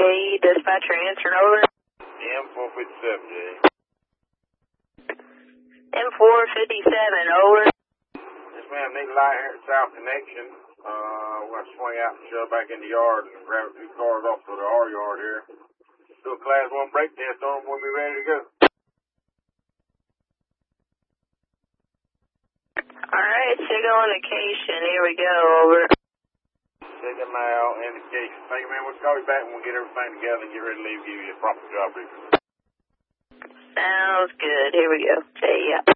KE dispatcher answering over. M457, Jay. M457, over. Yes, ma'am. Need a light here at South Connection. We're going to swing out and shove back in the yard and grab a few cars off to the R yard here. Do a class 1 brake test on them when we're ready to go. Alright, signal indication. Here we go, over. Signal indication. Thank you, man. We'll call you back when we get everything together and get ready to leave, give you a proper job briefing. Sounds good. Here we go. See ya.